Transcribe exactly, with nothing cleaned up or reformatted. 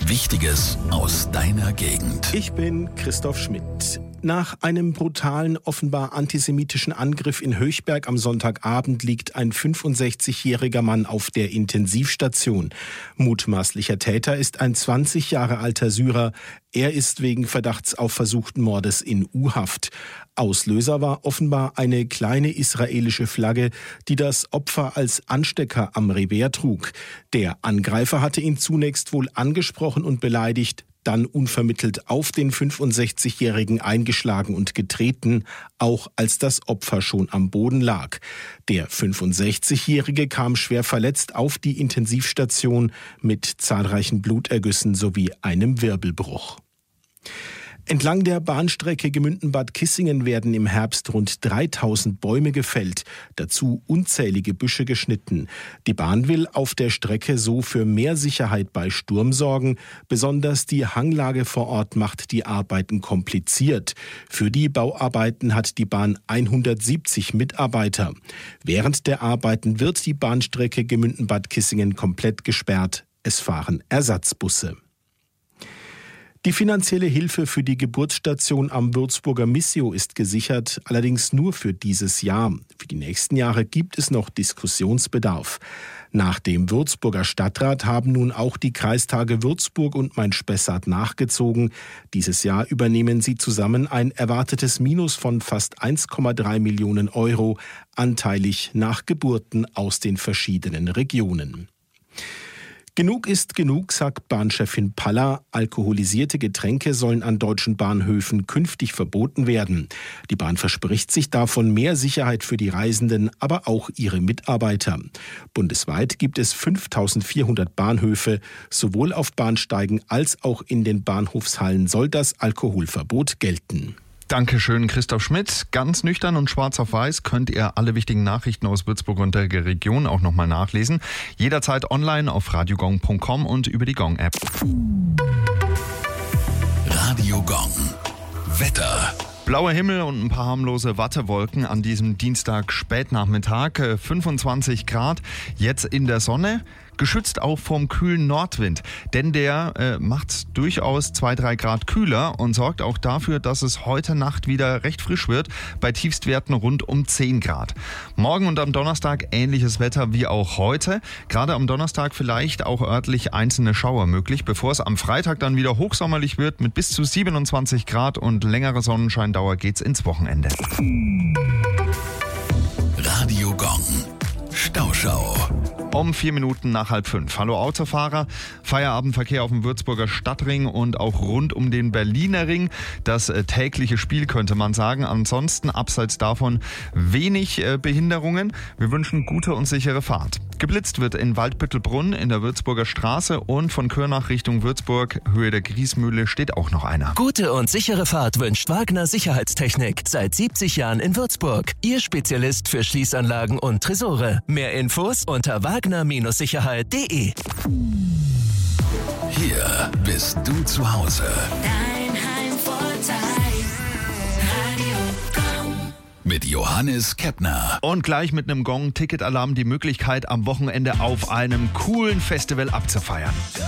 Wichtiges aus deiner Gegend. Ich bin Christoph Schmidt. Nach einem brutalen, offenbar antisemitischen Angriff in Höchberg am Sonntagabend liegt ein fünfundsechzigjähriger Mann auf der Intensivstation. Mutmaßlicher Täter ist ein zwanzig Jahre alter Syrer. Er ist wegen Verdachts auf versuchten Mordes in U-Haft. Auslöser war offenbar eine kleine israelische Flagge, die das Opfer als Anstecker am Revers trug. Der Angreifer hatte ihn zunächst wohl angesprochen und beleidigt, dann unvermittelt auf den fünfundsechzigjährigen eingeschlagen und getreten, auch als das Opfer schon am Boden lag. Der fünfundsechzigjährige kam schwer verletzt auf die Intensivstation mit zahlreichen Blutergüssen sowie einem Wirbelbruch. Entlang der Bahnstrecke Gemünden-Bad Kissingen werden im Herbst rund dreitausend Bäume gefällt, dazu unzählige Büsche geschnitten. Die Bahn will auf der Strecke so für mehr Sicherheit bei Sturm sorgen. Besonders die Hanglage vor Ort macht die Arbeiten kompliziert. Für die Bauarbeiten hat die Bahn hundertsiebzig Mitarbeiter. Während der Arbeiten wird die Bahnstrecke Gemünden-Bad Kissingen komplett gesperrt. Es fahren Ersatzbusse. Die finanzielle Hilfe für die Geburtsstation am Würzburger Missio ist gesichert, allerdings nur für dieses Jahr. Für die nächsten Jahre gibt es noch Diskussionsbedarf. Nach dem Würzburger Stadtrat haben nun auch die Kreistage Würzburg und Main-Spessart nachgezogen. Dieses Jahr übernehmen sie zusammen ein erwartetes Minus von fast eins Komma drei Millionen Euro, anteilig nach Geburten aus den verschiedenen Regionen. Genug ist genug, sagt Bahnchefin Palla. Alkoholisierte Getränke sollen an deutschen Bahnhöfen künftig verboten werden. Die Bahn verspricht sich davon mehr Sicherheit für die Reisenden, aber auch ihre Mitarbeiter. Bundesweit gibt es fünftausendvierhundert Bahnhöfe. Sowohl auf Bahnsteigen als auch in den Bahnhofshallen soll das Alkoholverbot gelten. Dankeschön, Christoph Schmidt. Ganz nüchtern und schwarz auf weiß könnt ihr alle wichtigen Nachrichten aus Würzburg und der Region auch nochmal nachlesen. Jederzeit online auf radiogong punkt com und über die Gong-App. Radio Gong. Wetter. Blauer Himmel und ein paar harmlose Wattewolken an diesem Dienstag Spätnachmittag. fünfundzwanzig Grad, jetzt in der Sonne. Geschützt auch vom kühlen Nordwind, denn der äh, macht durchaus zwei, drei Grad kühler und sorgt auch dafür, dass es heute Nacht wieder recht frisch wird, bei Tiefstwerten rund um zehn Grad. Morgen und am Donnerstag ähnliches Wetter wie auch heute. Gerade am Donnerstag vielleicht auch örtlich einzelne Schauer möglich, bevor es am Freitag dann wieder hochsommerlich wird mit bis zu siebenundzwanzig Grad und längere Sonnenscheindauer geht's ins Wochenende. Radio Gong. Stauschau. Um vier Minuten nach halb fünf. Hallo Autofahrer. Feierabendverkehr auf dem Würzburger Stadtring und auch rund um den Berliner Ring. Das äh, tägliche Spiel könnte man sagen. Ansonsten abseits davon wenig äh, Behinderungen. Wir wünschen gute und sichere Fahrt. Geblitzt wird in Waldbüttelbrunn in der Würzburger Straße und von Kürnach Richtung Würzburg, Höhe der Griesmühle, steht auch noch einer. Gute und sichere Fahrt wünscht Wagner Sicherheitstechnik. Seit siebzig Jahren in Würzburg. Ihr Spezialist für Schließanlagen und Tresore. Mehr Infos unter wagner Sicherheit punkt de. Hier bist du zu Hause. Dein Heimvorteil. Radio Gong. Mit Johannes Keppner. Und gleich mit einem Gong-Ticket-Alarm die Möglichkeit, am Wochenende auf einem coolen Festival abzufeiern.